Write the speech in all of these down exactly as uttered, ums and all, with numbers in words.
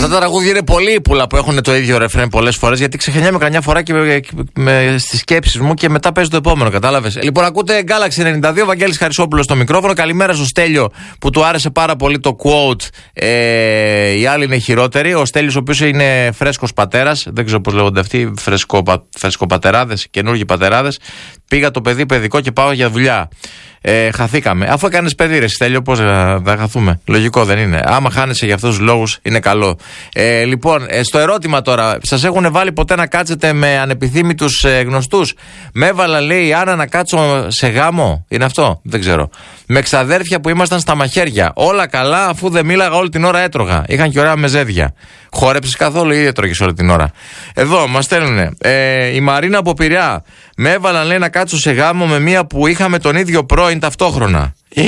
Αυτά τα τραγούδια είναι πολύ ύπουλα που έχουν το ίδιο ρεφρέν πολλές φορές, γιατί ξεχνιάμαι καμιά φορά και με, με, στις σκέψεις μου και μετά παίζει το επόμενο, κατάλαβες. Λοιπόν, ακούτε Galaxy ενενήντα δύο, Βαγγέλης Χαρισόπουλος στο μικρόφωνο. Καλημέρα στο Στέλιο που του άρεσε πάρα πολύ το quote. Ε, οι άλλοι είναι χειρότεροι. Ο Στέλιος, ο οποίος είναι φρέσκος πατέρας, δεν ξέρω πώς λέγονται αυτοί, φρεσκοπατεράδες, καινούργιοι πατεράδες. Πήγα το παιδί παιδικό και πάω για δουλειά. Ε, χαθήκαμε. Αφού έκανες παιδί, ρε Στέλιο, πώς θα, θα χαθούμε? Λογικό δεν είναι? Άμα χάνεσαι για αυτούς τους λόγους, είναι καλό. Ε, λοιπόν, ε, στο ερώτημα τώρα, σας έχουν βάλει ποτέ να κάτσετε με ανεπιθύμητους ε, γνωστούς? Με έβαλα, λέει η Άννα, να κάτσω σε γάμο. Είναι αυτό? Δεν ξέρω. Με ξαδέρφια που ήμασταν στα μαχαίρια. Όλα καλά, αφού δεν μίλαγα όλη την ώρα έτρωγα. Είχαν και ωραία μεζέδια. Χόρεψες καθόλου ή έτρωγες όλη την ώρα? Εδώ μας στέλνουνε. Ε, η Μαρίνα από Πειραιά. Με έβαλαν, λέει, να κάτσω σε γάμο με μία που είχαμε τον ίδιο πρώην ταυτόχρονα. Ε,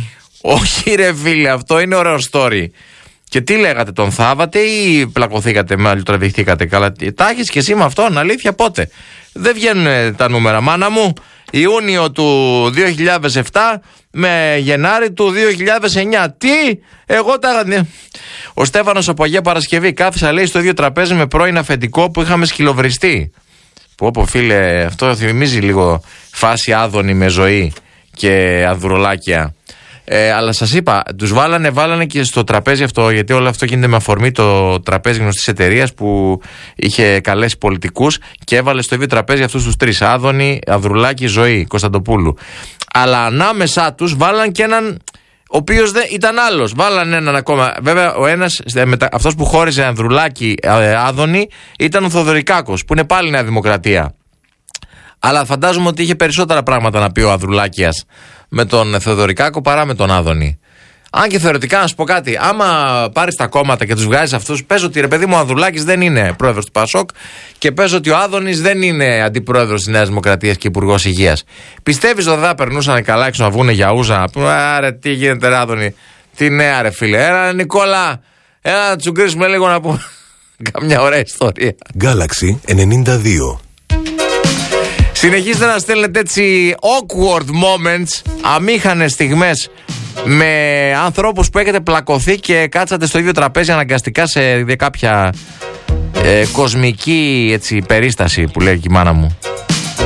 όχι ρε φίλε, αυτό είναι ωραίο story. Και τι λέγατε, τον θάβατε ή πλακωθήκατε, μάλλον τραβηχθήκατε? Καλά, τα έχεις και εσύ με αυτόν, αλήθεια? Πότε? Δεν βγαίνουν τα νούμερα, μάνα μου. Ιούνιο του δύο χιλιάδες επτά με Γενάρη του δύο χιλιάδες εννιά. Τι? Εγώ τα... Ο Στέφανος από Αγία Παρασκευή. Κάθισα, λέει, στο ίδιο τραπέζι με πρώην αφεντικό που είχαμε σκυλοβριστεί. Πω πω φίλε, αυτό θυμίζει λίγο φάση Άδωνη με Ζωή και Ανδρουλάκια. Ε, αλλά σας είπα, τους βάλανε, βάλανε και στο τραπέζι αυτό, γιατί όλο αυτό γίνεται με αφορμή το τραπέζι γνωστής εταιρείας που είχε καλέσει πολιτικούς και έβαλε στο ίδιο τραπέζι αυτούς τους τρεις: Άδωνη, Ανδρουλάκη, Ζωή, Κωνσταντοπούλου. Αλλά ανάμεσά τους βάλαν και έναν, ο οποίος δεν ήταν άλλος. Βάλαν έναν ακόμα. Βέβαια, ο ένας, αυτός που χώριζε Ανδρουλάκη, Άδωνη, ήταν ο Θοδωρικάκος, που είναι πάλι Νέα Δημοκρατία. Αλλά φαντάζομαι ότι είχε περισσότερα πράγματα να πει ο Ανδρουλάκιας με τον Θεοδωρικάκο παρά με τον Άδωνη. Αν και θεωρητικά, να σου πω κάτι, άμα πάρεις τα κόμματα και τους βγάζεις αυτούς, πες ότι, ρε παιδί μου, ο Ανδρουλάκης δεν είναι πρόεδρος του Πασόκ και πες ότι ο Άδωνης δεν είναι αντιπρόεδρος της Νέας Δημοκρατίας και υπουργός υγείας. Πιστεύεις ότι θα περνούσαν καλά έξω να βγουν για ούζα, να πούνε, άρε, τι γίνεται, ρε Άδωνη? Τι νέα, ρε φίλε? Έλα, Νικόλα, έλα να τσουγκρίσουμε λίγο να πούμε καμιά ωραία ιστορία. Galaxy ενενήντα δύο. Συνεχίστε να στέλνετε έτσι awkward moments, αμήχανες στιγμές με ανθρώπους που έχετε πλακωθεί και κάτσατε στο ίδιο τραπέζι αναγκαστικά σε κάποια ε, κοσμική έτσι, περίσταση που λέει και η μάνα μου.